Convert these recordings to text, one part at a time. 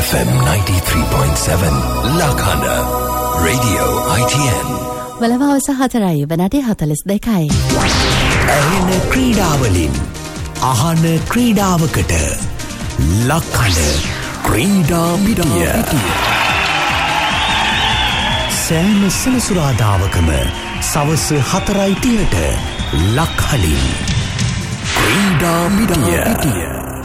FM 93.7 Lakhana Radio ITN වලවවස 4යි වනටේ 42යි. ඇහෙන ක්‍රීඩාවලින් අහන ක්‍රීඩාවකට ලක්හඬ ක්‍රීඩා පිටිය. සෑම සෙනසුරාදාවකම සවස 4:30ට ලක්හඬින් ක්‍රීඩා පිටිය.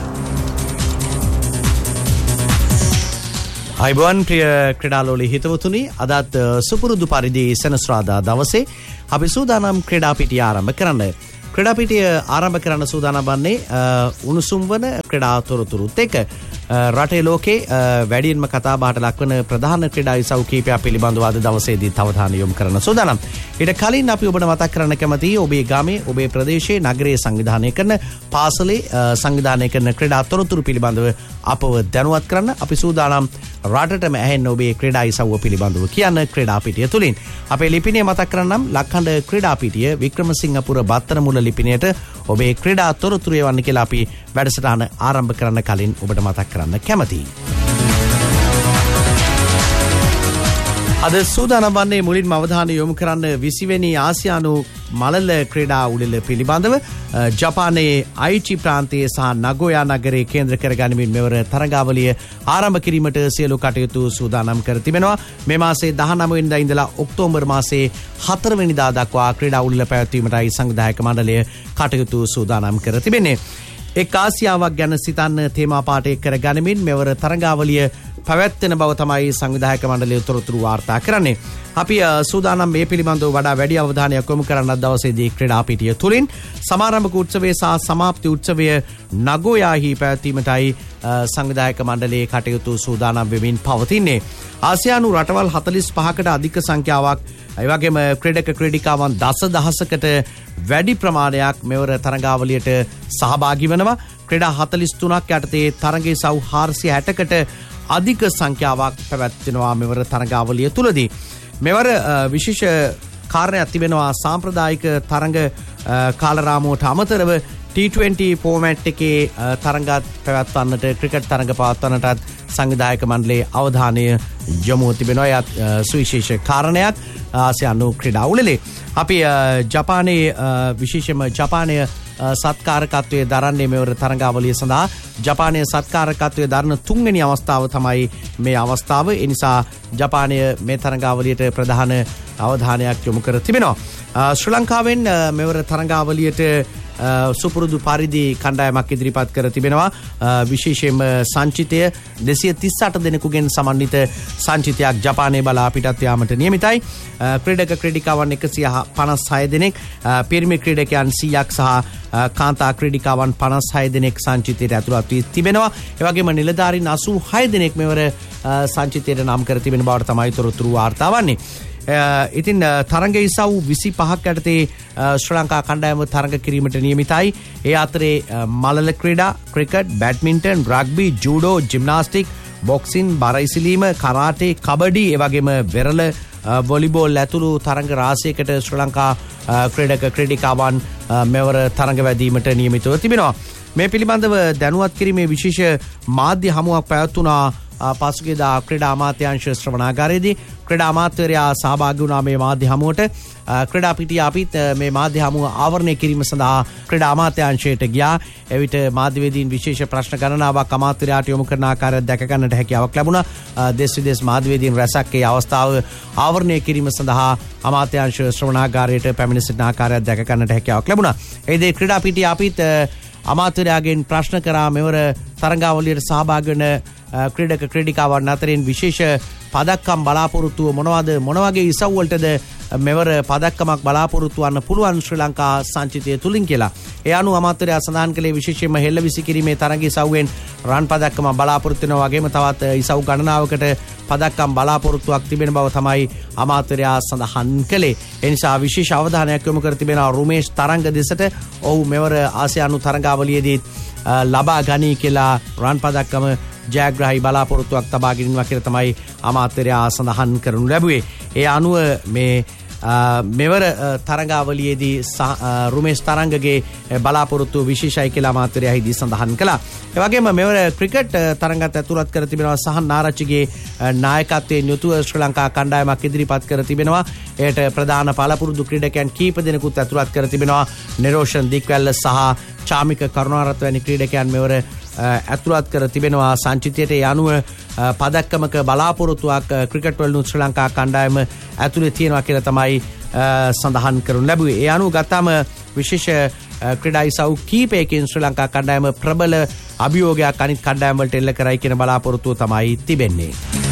අයිබෝන් ප්‍රිය ක්‍රීඩාලෝලී හිතවතුනි, අදත් සුපුරුදු පරිදි සෙනසුරාදා දවසේ අපි සූදානම් ක්‍රීඩා පිටිය ආරම්භ කරන්න. ක්‍රීඩා පිටිය ආරම්භ කරන්න සූදානම් වන්නේ උණුසුම් වන ක්‍රීඩා තොරතුරුත් එක්ක රටේ ලෝකේ වැඩියෙන්ම කතා බහට ලක්වන ප්‍රධාන ක්‍රීඩා ඉසව් කීපයක් පිළිබඳව අද දවසේදී අවධානය යොමු කරන්න සූදානම්. ඊට කලින් අපි ඔබට මතක් කරන්න කැමතියි ඔබේ ගමේ, ඔබේ ප්‍රදේශයේ, නගරයේ සංවිධානය කරන පාසලේ සංවිධානය කරන ක්‍රීඩා තොරතුරු පිළිබඳව අපව දැනුවත් කරන්න. අපි සූදානම් රටටම ඇහෙන්න ඔබේ ක්‍රීඩා ඉසව්ව පිළිබඳව කියන්න ක්‍රීඩා පිටිය තුලින්. අපේ ලිපිනය මතක් කරන්නම් ලක්හඬ ක්‍රීඩා පිටිය වික්‍රමසිංහපුර බත්තරමුල ලිපිනයට ඔබේ ක්‍රීඩා තොරතුරු එවන්න කියලා අපි වැඩසටහන ආරම්භ කරන්න කලින් ඔබට මතක් කරන්න කැමතියි. අද සූදානම් වන්නේ මුලින්ම අවධානය යොමු කරන්න 20 වෙනි ආසියානු මලල ක්‍රීඩා උළෙල පිළිබඳව. ජපානයේ අයිචි ප්‍රාන්තයේ සහ නගෝයා නගරයේ කේන්ද්‍ර කරගනිමින් මෙවර තරගාවලිය ආරම්භ කිරීමට සියලු කටයුතු සූදානම් කර තිබෙනවා. මේ මාසයේ 19 වෙනිදා ඉඳලා ඔක්තෝබර් මාසයේ 4 වෙනිදා දක්වා ක්‍රීඩා උළෙල පැවැත්වීමටයි සංවිධායක මණ්ඩලය කටයුතු සූදානම් කර තිබෙන්නේ. එක් ආසියාවක් ගැන සිතන්න තේමා පාඨයක් කර ගනිමින් මෙවර තරගාවලිය පැවැත්වෙන බව තමයි සංවිධායක මණ්ඩලය තොරතුරු වාර්තා කරන්නේ. අපි සූදානම් මේ පිළිබඳව වඩා වැඩි අවධානයක් යොමු කරන්න දවසේදී ක්‍රීඩා පිටිය තුලින් සමාරම්භක උත්සවය සහ සමාප්ති උත්සවය නගෝයාහි පැවැත්වීමටයි සංවිධායක මණ්ඩලයේ කටයුතු සූදානම් වෙමින් පවතින්නේ. ආසියානු රටවල් 45කට අධික සංඛ්‍යාවක්, ඒ වගේම ක්‍රීඩක ක්‍රීඩිකාවන් දසදහසකට වැඩි ප්‍රමාණයක් මෙවර තරගාවලියට සහභාගී වෙනවා. ක්‍රීඩා 43ක් යටතේ තරගයේ සව් 460කට අධික සංඛ්‍යාවක් පැවැත්වෙනවා මෙවර තරගාවලිය තුලදී. මෙවර විශේෂ කාරණයක් තිබෙනවා. සාම්ප්‍රදායික තරඟ කාලරාමුවට අමතරව T20 ෆෝමැට් එකේ තරඟත් පැවැත්වන්නට, ක්‍රිකට් තරඟ පවත්වන්නටත් සංවිධායක මණ්ඩලයේ අවධානය යොමු තිබෙනවා. එයත් සුවිශේෂ කාරණයක් ආසියානු ක්‍රීඩා උළෙලේ. අපි ජපානයේ විශේෂම ජපානය සත්කාරකත්වයේ දරන්නේ මෙවර තරගාවලිය සඳහා. ජපානයේ සත්කාරකත්වයේ දරන 3 වෙනි අවස්ථාව තමයි මේ අවස්ථාව. ඒ නිසා ජපානය මේ තරගාවලියට ප්‍රධාන අවධානයක් යොමු කර තිබෙනවා. ශ්‍රී ලංකාවෙන් මෙවර තරගාවලියට සුපුරුදු පරිදි කණ්ඩායමක් ඉදිරිපත් කර තිබෙනවා. විශේෂයෙන්ම සංචිතය 238 දෙනෙකුගෙන් සමන්විත සංචිතයක් ජපානයේ බලා පිටත් යාමට නියමිතයි. ක්‍රීඩක ක්‍රීඩිකාවන් 156 දෙනෙක්, පිරිමි ක්‍රීඩකයන් 100ක් සහ කාන්තා ක්‍රීඩිකාවන් 56 දෙනෙක් සංචිතයට ඇතුළත් වී තිබෙනවා. ඒ වගේම නිලධාරීන් 86 දෙනෙක් මෙවර සංචිතයට නම් කර තිබෙන බවට තමයි තොරතුරු වාර්තා වන්නේ. ඉතින් තරඟ ඉසව් 25ක් යටතේ ශ්‍රී ලංකා කණ්ඩායම තරඟ කිරීමට නියමිතයි. ඒ අතරේ මලල ක්‍රීඩා, cricket, badminton, rugby, judo, gymnastic, boxing, බර ඉසිලීම, කරාටේ, කබඩි, ඒ වගේම වෙරළ, වොලිබෝල් ඇතුළු තරඟ රාශියකට ශ්‍රී ලංකා ක්‍රීඩක ක්‍රීඩිකාවන් මෙවර තරඟ වැදීමට නියමිතව තිබෙනවා. මේ පිළිබඳව දැනුවත් කිරීමේ විශේෂ මාධ්‍ය හමුවක් පැවැත්වුණා පසුගියදා ක්‍රීඩා අමාත්‍යාංශ ශ්‍රවණාගාරයේදී. ක්‍රීඩා අමාත්‍යවරයා සහභාගී වුණා මේ මාධ්‍ය හමුවට. ක්‍රීඩා පිටිය අපිත් මේ මාධ්‍ය හමුව ආවරණය කිරීම සඳහා ක්‍රීඩා අමාත්‍යාංශයට ගියා. එවිට මාධ්‍යවේදීන් විශේෂ ප්‍රශ්න ගණනාවක් අමාත්‍යවරයාට යොමු කරන ආකාරය දැක ගන්නට හැකියාවක් ලැබුණා. දේශ විදේශ මාධ්‍යවේදීන් රැසක් ඒ අවස්ථාව ආවරණය කිරීම සඳහා අමාත්‍යාංශ ශ්‍රවණාගාරයට පැමිණ සිටින ආකාරය දැක ගන්නට හැකියාවක් ලැබුණා. ඒ දේ ක්‍රීඩා පිටිය අපිත් අමාත්‍යවරයාගෙන් ප්‍රශ්න කරා මෙවර තරගාවලියට සහභාගී වන ක්‍රීඩක ක්‍රීඩිකාවන් අතරින් විශේෂ පදක්කම් බලාපොරොත්තුව මොනවද, මොන වගේ ඉසව් වලටද මෙවර පදක්කමක් බලාපොරොත්තු වන්න පුළුවන් ශ්‍රී ලංකා සංචිතය තුලින් කියලා. ඒ අනුව අමාත්‍යවරයා සඳහන් කළේ විශේෂයෙන්ම හෙළ විසි කිරීමේ තරඟ ඉසව්වෙන් රන් පදක්කම බලාපොරොත්තු වෙනවා වගේම තවත් ඉසව් ගණනාවකට පදක්කම් බලාපොරොත්තුවක් තිබෙන බව තමයි අමාත්‍යවරයා සඳහන් කළේ. ඒ නිසා විශේෂ අවධානයක් යොමු කර තිබෙනවා රුමේෂ් තරංග දෙසට. ඔහු මෙවර ආසියානු තරගාවලියේදී ලබා ගනී කියලා රන් පදක්කම ජයග්‍රහී බලාපොරොත්තුවක් තබා ගැනීමක් කියලා තමයි අමාත්‍යවරයා සඳහන් කරනු ලැබුවේ. ඒ අනුව මේ මෙවර තරඟාවලියේදී රුමේෂ් තරංගගේ බලාපොරොත්තු විශේෂයි කියලා අමාත්‍යවරයා හිදී සඳහන් කළා. ඒ වගේම මෙවර ක්‍රිකට් තරඟත් ඇතුළත් කර තිබෙනවා සහන් ආරච්චිගේ නායකත්වයෙන් යුතුව ශ්‍රී ලංකා කණ්ඩායමක් ඉදිරිපත් කර තිබෙනවා. එයට ප්‍රධාන පළපුරුදු ක්‍රීඩකයන් කීප දෙනෙකුත් ඇතුළත් කර තිබෙනවා. නිරෝෂන් දික්වැල්ල සහ චාමික කරුණාරත්න වැනි ක්‍රීඩකයන් මෙවර ඇතුළත් කර තිබෙනවා. සංචිතයට යනුව පදක්කමක බලාපොරොත්තුවක් ක්‍රිකට් වලින් ශ්‍රී ලංකා කණ්ඩායම ඇතුළේ තියෙනවා කියලා තමයි සඳහන් කරනු ලැබුවේ. ඒ අනුව ගත්තම විශේෂ ක්‍රීඩා ඉසව් කීපයකින් ශ්‍රී ලංකා කණ්ඩායම ප්‍රබල අභියෝගයක් අනිත් කණ්ඩායම් වලට එල්ල කරයි කියන බලාපොරොත්තුව තමයි තිබෙන්නේ.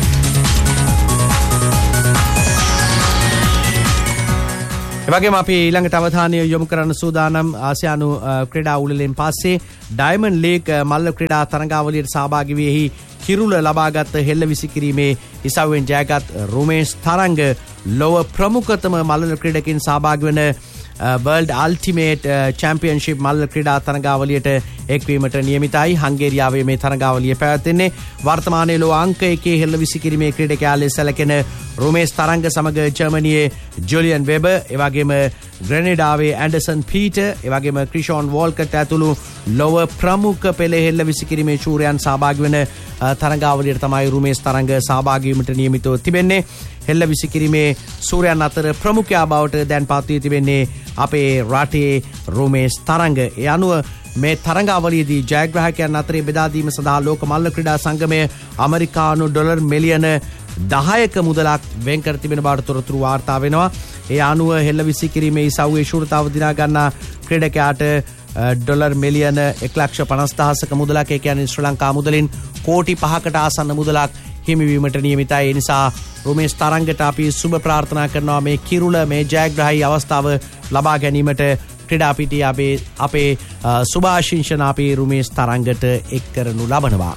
එවැගේම අපි ඊළඟට අවධානය යොමු කරන්න සූදානම් ආසියානු ක්‍රීඩා උළෙලෙන් පස්සේ ඩයමන්ඩ් ලීග් මල්ල ක්‍රීඩා තරඟාවලියට සහභාගී වී කිරුළ ලබාගත් හෙළ විසිකිරීමේ ඉසව්වෙන් ජයගත් රුමේෂ් තරංග ලොව ප්‍රමුඛතම මල්ල ක්‍රීඩකින් සහභාගී වන වර්ල්ඩ් අල්ටිමේට් චැම්පියන්ෂිප් මල්ල ක්‍රීඩා තරඟාවලියට එක්වීමට නියමිතයි. හංගේරියාවේ මේ තරඟාවලිය පැවැත්වෙන්නේ. වර්තමානයේ ලෝ අංක 1 හෙළ විසිකිරීමේ ක්‍රීඩකයා ලෙස සැලකෙන රුමේෂ් තරංග සමග ජර්මනියේ ජුලියන් වෙබර්, එවැගේම ග්‍රැනඩාවේ ඇන්ඩර්සන් පීටර්, එවැගේම ක්‍රිෂෝන් වෝල්කට් ඇතුළු ලොව ප්‍රමුඛ පෙළ හෙළ විසිකිරීමේ ශූරයන් සහභාගී වන තරඟාවලියට තමයි රුමේෂ් තරංග සහභාගී වීමට නියමිතව තිබෙන්නේ. හෙළ විසිකිරීමේ සූරයන් අතර ප්‍රමුඛයා බවට දැන් පත් වී තිබෙන්නේ අපේ රටේ රුමේෂ් තරංග. ඒ අනුව මේ තරඟාවලියේදී ජයග්‍රාහකයන් අතරේ බෙදා දීම සඳහා ලෝක මල්ල ක්‍රීඩා සංගමය ඇමරිකානු ඩොලර් මිලියන 10ක මුදලක් වෙන් කර තිබෙන බවට තොරතුරු වාර්තා වෙනවා. ඒ අනුව හෙළ විසිකිරීමේ ඉසව්වේ ශූරතාව දිනා ගන්නා ක්‍රීඩකයාට ඩොලර් මිලියන 1,50,000ක මුදලක්, ඒ කියන්නේ ශ්‍රී ලංකා මුදලින් කෝටි 5කට ආසන්න මුදලක් හිමිවීමට නියමිතයි. ඒ නිසා රුමේෂ් තරංගට අපි සුබ ප්‍රාර්ථනා කරනවා මේ කිරුළ මේ ජයග්‍රාහී අවස්ථාව ලබා ගැනීමට. ක්‍රීඩා පිටියේ අපේ සුභාශිංසන අපි රුමේෂ් තරංගට එක් කරනු ලබනවා.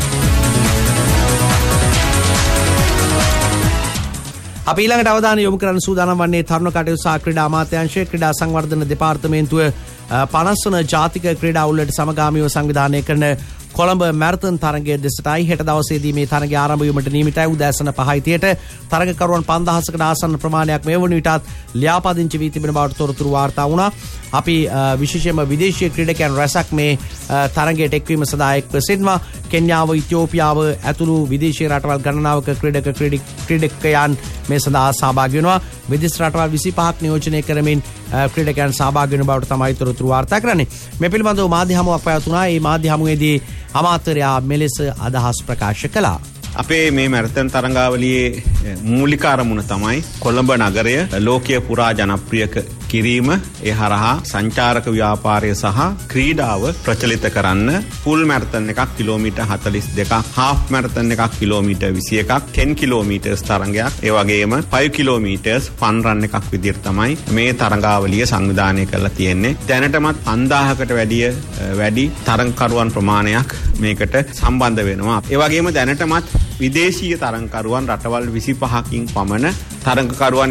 අපි ඊළඟට අවධානය යොමු කරන්න සූදානම් වන්නේ තරුණ කටයුතු සහ ක්‍රීඩා අමාත්‍යාංශයේ ක්‍රීඩා සංවර්ධන දෙපාර්තමේන්තුව 50 වන ජාතික ක්‍රීඩා උළෙලට සමගාමීව සංවිධානය කරන කොළඹ මැරතන් තරගය දෙසටයි හෙට දවසේදී මේ තරගය ආරම්භ වීමට නියමිතයි. උදෑසන 5:30ට තරගකරුවන් 5000කට ආසන්න ප්‍රමාණයක් මේ වන විටත් ලියාපදිංචි වී තිබෙන බවට තොරතුරු වාර්තා වුණා. අපි විශේෂයෙන්ම විදේශීය ක්‍රීඩකයන් රැසක් මේ තරගයට එක්වීම සඳහා එක්ව සිටිනවා. කෙන්යාව, ඉතියෝපියාව ඇතුළු විදේශීය රටවල් ගණනාවක ක්‍රීඩකයන් මේ සඳහා සහභාගී වෙනවා. විදේශ රටවල් 25ක් නියෝජනය කරමින් ක්‍රීඩකයන් සහභාගී වෙන බවට තමයි තොරතුරු වාර්තා කරන්නේ. මේ පිළිබඳව මාධ්‍ය හමුවක් පැවැතුණා. මේ මාධ්‍ය හමුවේදී අමාත්‍යවරයා මෙලෙස අදහස් ප්‍රකාශ කළා. අපේ මේ මැරතන් තරඟාවලියේ මූලික අරමුණ තමයි කොළඹ නගරය ලෝකීය පුරා ජනප්‍රිය කිරීම, ඒ හරහා සංචාරක ව්‍යාපාරය සහ ක්‍රීඩාව ප්‍රචලිත කරන්න. ෆුල් මැරතන් එකක් කිලෝමීටර් 42ක්, හාෆ් මැරතන් එකක් කිලෝමීටර් 21ක්, 10 කිලෝමීටර්ස් තරඟයක්, ඒ වගේම 5 කිලෝමීටර්ස් ෆන් රන් එකක් විදිහට තමයි මේ තරඟාවලිය සංවිධානය කරලා තියෙන්නේ. දැනටමත් 5000කට වැඩි තරඟකරුවන් ප්‍රමාණයක් මේකට සම්බන්ධ වෙනවා. ඒ වගේම දැනටමත් විදේශීය තරඟකරුවන් රටවල් 25කින් පමණ තරඟකරුවන්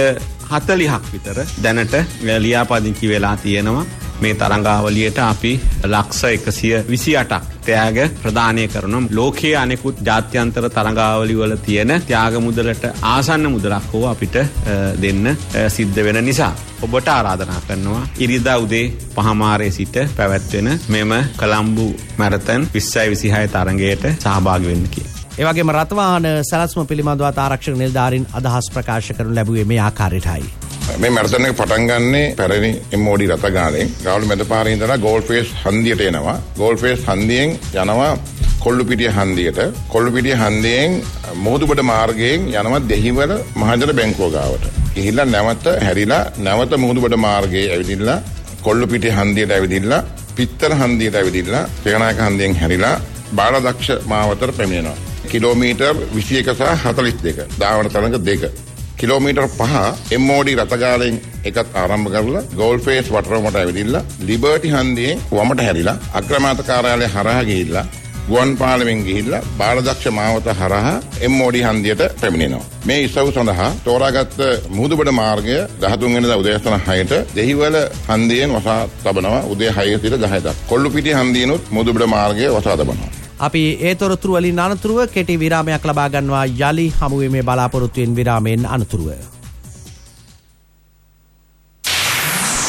140ක් විතර දැනට ලියාපදිංචි වෙලා තියෙනවා. මේ තරඟාවලියට අපි ලක්ෂ 128ක් ත්‍යාග ප්‍රදානය කරනවා. ලෝකයේ අනෙකුත් ජාත්‍යන්තර තරඟාවලි වල තියෙන ත්‍යාග මුදලට ආසන්න මුදලක් හෝ අපිට දෙන්න සිද්ධ වෙන නිසා ඔබට ආරාධනා කරනවා ඉරිදා උදේ 5:00 සිට පැවැත්වෙන මෙම කොළඹ මැරතන් 2026 තරඟයට සහභාගී වෙන්න කියලා. ඒ වගේම රථවාහන සැලැස්ම පිළිබඳව ආරක්ෂක නිලධාරීන් අදහස් ප්‍රකාශ කරනු ලැබුවේ මේ ආකාරයටයි. මේ මැරතන් එක පටන් ගන්නේ පැරණි MOD රථගානයෙන්. ගාවල මැද පාරේ ඉඳලා ගෝල්ෆේස් හන්දියට එනවා. ගෝල්ෆේස් හන්දියෙන් යනවා කොල්ලුපිටිය හන්දියට. කොල්ලුපිටිය හන්දියෙන් මොහොදුබඩ මාර්ගයෙන් යනවා දෙහිවල මහජන බැංකුව ගාවට. ගිහිල්ලා නැවත හැරිලා නැවත මොහොදුබඩ මාර්ගයේ ඇවිදින්න කොල්ලුපිටිය හන්දියට ඇවිදින්න පිත්තර හන්දියට ඇවිදින්න තේනායක හන්දියෙන් හැරිලා බාලදක්ෂ මාවතට පැමිණෙනවා. කිලෝමීටර් 21 සහ 42 ධාවන තරඟ 2 කිලෝමීටර් 5 MOD රථගාලයෙන් එකත් ආරම්භ කරලා ගෝල්ෆේස් වටරමට ඇවිදින්න ලිබර්ටි හන්දියෙන් වමට හැරිලා අග්‍රාමාත්‍ය කාර්යාලය හරහා ගිහිල්ලා ගුවන් පාලමෙන් ගිහිල්ලා බාලදක්ෂ මාවත හරහා MOD හන්දියට පැමිණෙනවා. මේ ඉසව් සඳහා තෝරාගත් මුහුදුබඩ මාර්ගය 13 වෙනිදා උදෑසන 6ට දෙහිවල හන්දියෙන් වසා තබනවා. උදේ 6 සිට 10 දක්වා. කොල්ලුපිටිය හන්දියනොත් මුහුදුබඩ මාර්ගය වසා තබනවා. අපි ඒ තොරතුරු වලින් අනතුරුව කෙටි විරාමයක් ලබා ගන්නවා. යලි හමුවීමේ බලාපොරොත්තුවෙන් විරාමයෙන් අනතුරුව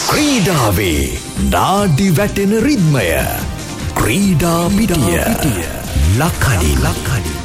ක්‍රීඩාවේ නාඩි වැටෙන රිද්මය ක්‍රීඩා පිටිය ලක්හඩි